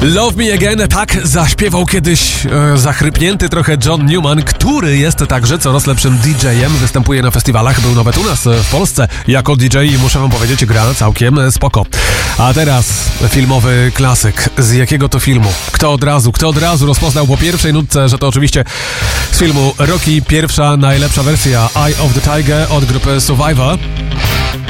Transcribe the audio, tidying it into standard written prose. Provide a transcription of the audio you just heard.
Love Me Again, tak zaśpiewał kiedyś zachrypnięty trochę John Newman, który jest także coraz lepszym DJ-em, występuje na festiwalach, był nawet u nas w Polsce jako DJ i muszę wam powiedzieć, gra całkiem spoko. A teraz filmowy klasyk. Z jakiego to filmu? Kto od razu rozpoznał po pierwszej nutce, że to oczywiście z filmu Rocky, pierwsza, najlepsza wersja Eye of the Tiger od grupy Survivor.